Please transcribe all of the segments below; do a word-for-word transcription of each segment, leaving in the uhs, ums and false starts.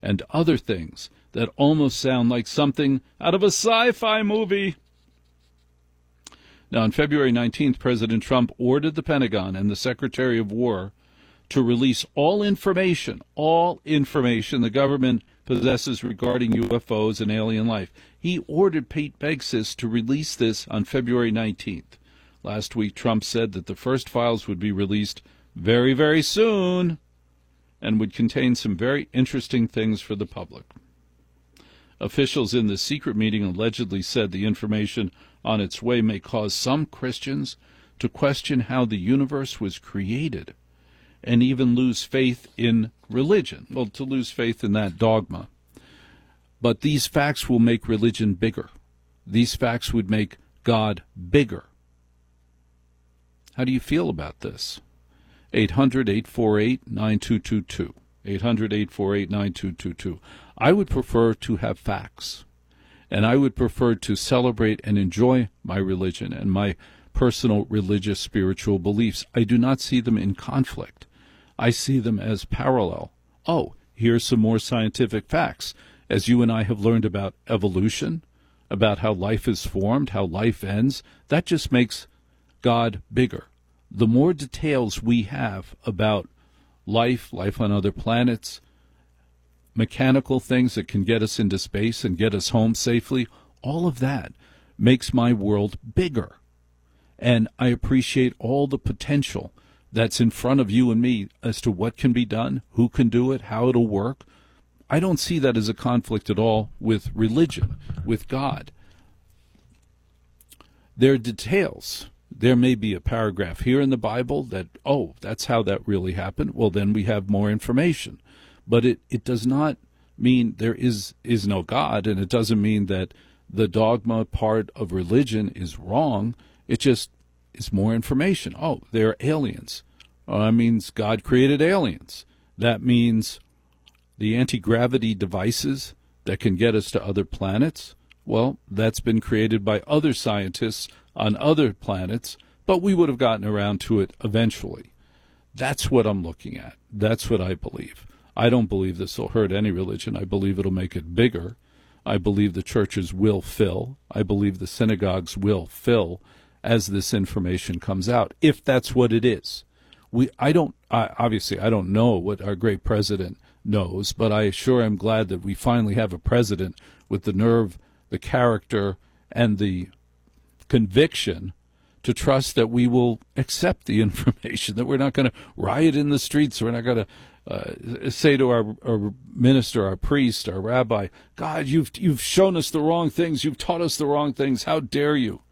and other things that almost sound like something out of a sci-fi movie. Now, on February nineteenth, President Trump ordered the Pentagon and the Secretary of War to release all information, all information the government possesses regarding U F Os and alien life. He ordered Pete Bexis to release this on February nineteenth. Last week, Trump said that the first files would be released very, very soon and would contain some very interesting things for the public. Officials in the secret meeting allegedly said the information on its way may cause some Christians to question how the universe was created and even lose faith in religion. Well, to lose faith in that dogma. But these facts will make religion bigger. These facts would make God bigger. How do you feel about this? eight hundred, eight four eight, nine two two two. eight hundred, eight four eight, nine two two two. I would prefer to have facts, and I would prefer to celebrate and enjoy my religion and my personal religious spiritual beliefs. I do not see them in conflict. I see them as parallel. Oh, here's some more scientific facts. As you and I have learned about evolution, about how life is formed, how life ends, that just makes God bigger. The more details we have about life, life on other planets, mechanical things that can get us into space and get us home safely, all of that makes my world bigger. And I appreciate all the potential that's in front of you and me as to what can be done, who can do it, how it'll work. I don't see that as a conflict at all with religion, with God. There are details. There may be a paragraph here in the Bible that, oh, that's how that really happened. Well, then we have more information. But it, it does not mean there is, is no God, and it doesn't mean that the dogma part of religion is wrong. It just is more information. Oh, they're aliens. Oh, that means God created aliens. That means the anti-gravity devices that can get us to other planets, well, that's been created by other scientists on other planets, but we would have gotten around to it eventually. That's what I'm looking at. That's what I believe. I don't believe this will hurt any religion. I believe it'll make it bigger. I believe the churches will fill. I believe the synagogues will fill as this information comes out, if that's what it is. We, I don't, I, obviously, I don't know what our great president knows, but I sure am glad that we finally have a president with the nerve, the character, and the conviction to trust that we will accept the information, that we're not going to riot in the streets, we're not going to uh, say to our, our minister, our priest, our rabbi, God, you've you've shown us the wrong things, you've taught us the wrong things, how dare you?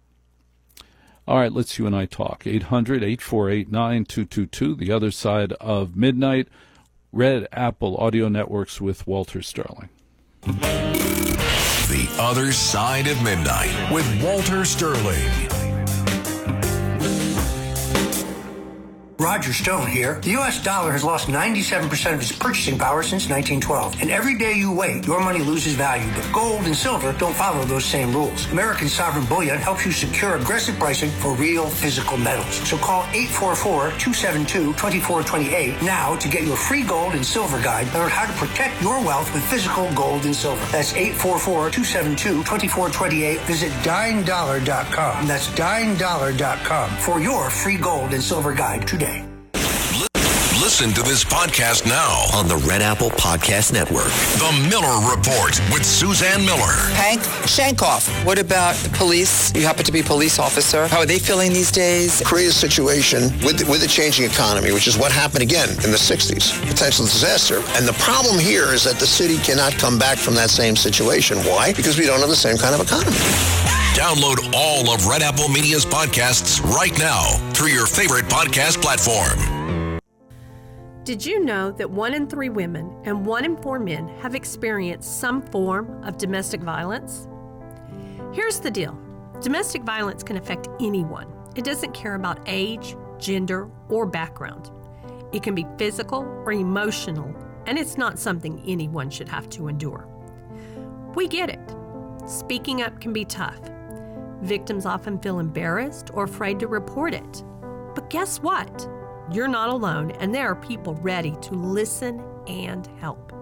All right, let's you and I talk. eight hundred, eight four eight, nine two two two, the other side of midnight. Red Apple Audio Networks with Walter Sterling. The Other Side of Midnight with Walter Sterling. Roger Stone here. The U S dollar has lost ninety-seven percent of its purchasing power since nineteen twelve. And every day you wait, your money loses value. But gold and silver don't follow those same rules. American Sovereign Bullion helps you secure aggressive pricing for real physical metals. So call eight four four, two seven two, two four two eight now to get your free gold and silver guide and learn how to protect your wealth with physical gold and silver. That's eight four four, two seven two, two four two eight. Visit dine dollar dot com. That's dine dollar dot com for your free gold and silver guide today. Listen to this podcast now on the Red Apple Podcast Network. The Miller Report with Suzanne Miller. Hank Shankoff, what about the police? You happen to be a police officer. How are they feeling these days? Create a situation with, with a changing economy, which is what happened again in the sixties. Potential disaster. And the problem here is that the city cannot come back from that same situation. Why? Because we don't have the same kind of economy. Download all of Red Apple Media's podcasts right now through your favorite podcast platform. Did you know that one in three women and one in four men have experienced some form of domestic violence? Here's the deal. Domestic violence can affect anyone. It doesn't care about age, gender, or background. It can be physical or emotional, and it's not something anyone should have to endure. We get it. Speaking up can be tough. Victims often feel embarrassed or afraid to report it. But guess what? You're not alone, and there are people ready to listen and help.